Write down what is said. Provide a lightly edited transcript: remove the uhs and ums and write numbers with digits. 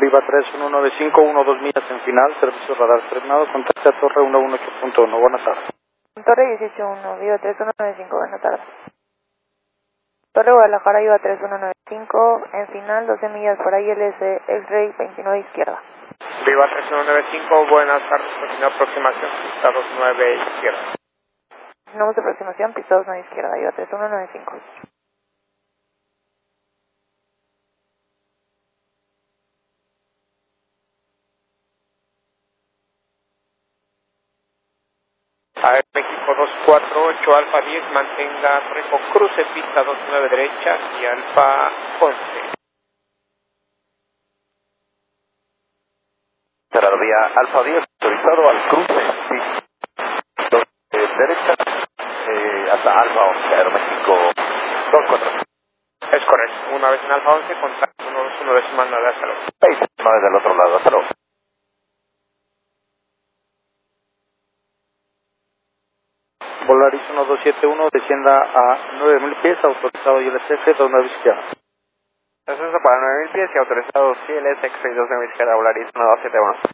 Viva 3195, 1-2 millas en final, servicio radar estrenado, contacte a Torre 118.1, buenas tardes. Torre 181, Viva 3195, buenas tardes. Torre Guadalajara, Viva 3195, en final, 12 millas por ILS, X-Ray 29 izquierda. Viva 3195, buenas tardes, continúa aproximación, pista 29 izquierda. Continuamos de aproximación, pista 29 izquierda, Viva 3195. A México 248, Alfa 10, mantenga Repo cruce, pista 29 derecha y Alfa 11. Vía Alfa 10, autorizado al cruce, sí. Derecha hasta Alfa 11, Aeroméxico 243. Es correcto, una vez en Alfa 11, contacto 121 decimal 9, hasta luego. 6 9 del otro lado, hasta luego. Volaris 1271, descienda a 9000 pies, autorizado ILS 29 izquierda. Descenso para 9000 pies y autorizado CLS X-Ray 29 izquierda, Volaris 1271.